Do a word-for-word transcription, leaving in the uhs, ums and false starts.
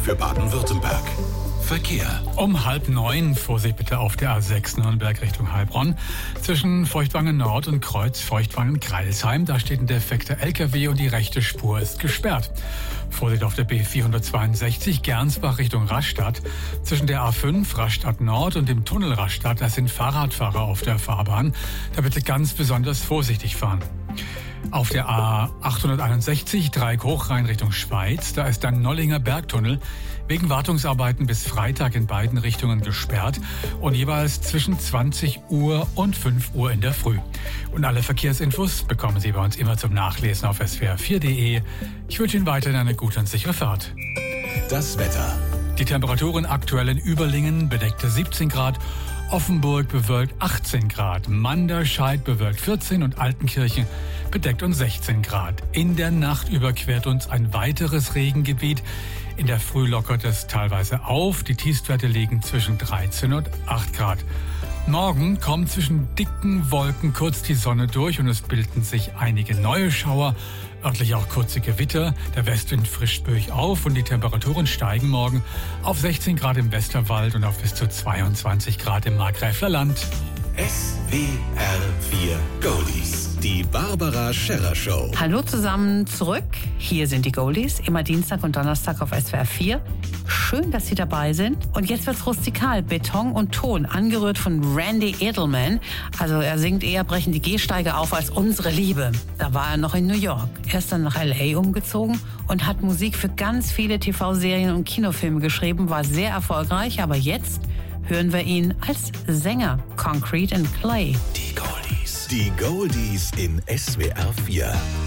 für Baden-Württemberg. Verkehr. Um halb neun, Vorsicht bitte auf der A sechs Nürnberg Richtung Heilbronn. Zwischen Feuchtwangen Nord und Kreuz Feuchtwangen-Kreilsheim, da steht ein defekter L K W und die rechte Spur ist gesperrt. Vorsicht auf der B vierhundertzweiundsechzig Gernsbach Richtung Rastatt. Zwischen der A fünf Rastatt Nord und dem Tunnel Rastatt, da sind Fahrradfahrer auf der Fahrbahn. Da bitte ganz besonders vorsichtig fahren. Auf der A achthunderteinundsechzig Dreieck Hochrhein Richtung Schweiz, da ist der Nollinger Bergtunnel wegen Wartungsarbeiten bis Freitag in beiden Richtungen gesperrt und jeweils zwischen zwanzig Uhr und fünf Uhr in der Früh. Und alle Verkehrsinfos bekommen Sie bei uns immer zum Nachlesen auf S W R vier punkt de. Ich wünsche Ihnen weiterhin eine gute und sichere Fahrt. Das Wetter. Die Temperaturen aktuell in Überlingen bedeckte siebzehn Grad, Offenburg bewölkt achtzehn Grad, Manderscheid bewölkt vierzehn und Altenkirchen bedeckt uns sechzehn Grad. In der Nacht überquert uns ein weiteres Regengebiet. In der Früh lockert es teilweise auf. Die Tiefstwerte liegen zwischen dreizehn und acht Grad. Morgen kommt zwischen dicken Wolken kurz die Sonne durch und es bilden sich einige neue Schauer, örtlich auch kurze Gewitter. Der Westwind frischt böig auf und die Temperaturen steigen morgen auf sechzehn Grad im Westerwald und auf bis zu zweiundzwanzig Grad im Markgräfler Land. S W R vier Goldies. Die Barbara Scherrer Show. Hallo zusammen zurück. Hier sind die Goldies, immer Dienstag und Donnerstag auf S W R vier. Schön, dass Sie dabei sind. Und jetzt wird's rustikal. Beton und Ton, angerührt von Randy Edelman. Also er singt eher brechen die Gehsteige auf als unsere Liebe. Da war er noch in New York. Er ist dann nach L A umgezogen und hat Musik für ganz viele T V-Serien und Kinofilme geschrieben, war sehr erfolgreich, aber jetzt hören wir ihn als Sänger. Concrete and Clay. Die Goldies. Die Goldies in S W R vier.